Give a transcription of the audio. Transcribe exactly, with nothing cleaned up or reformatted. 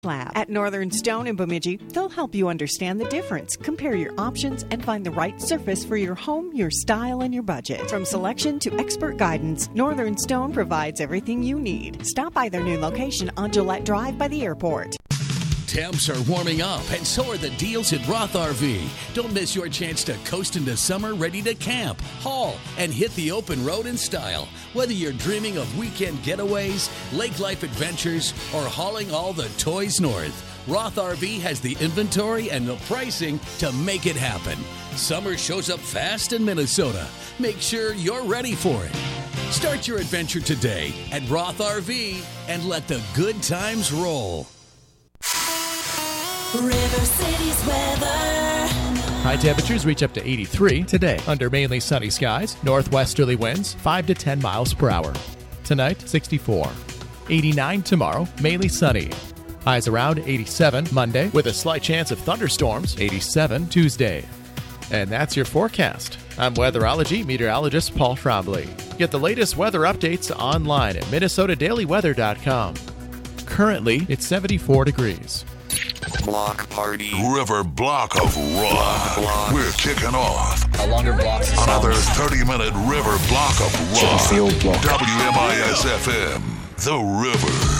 Lab. At Northern Stone in Bemidji, they'll help you understand the difference, compare your options, and find the right surface for your home, your style, and your budget. From selection to expert guidance, Northern Stone provides everything you need. Stop by their new location on Gillette Drive by the airport. Temps are warming up, and so are the deals at Roth R V. Don't miss your chance to coast into summer ready to camp, haul, and hit the open road in style. Whether you're dreaming of weekend getaways, lake life adventures, or hauling all the toys north, Roth R V has the inventory and the pricing to make it happen. Summer shows up fast in Minnesota. Make sure you're ready for it. Start your adventure today at Roth R V and let the good times roll. River City's weather. High temperatures reach up to eighty-three today under mainly sunny skies. Northwesterly winds five to ten miles per hour. Tonight, sixty-four. eighty-nine tomorrow, mainly sunny. Highs around eighty-seven Monday with a slight chance of thunderstorms. eighty-seven Tuesday. And that's your forecast. I'm weatherology meteorologist Paul Trombley. Get the latest weather updates online at minnesota daily weather dot com. Currently, it's seventy-four degrees. Block party. River block of rock. Block. We're kicking off. A longer block. Another thirty-minute river block of rock. Block. W M I S F M. The River.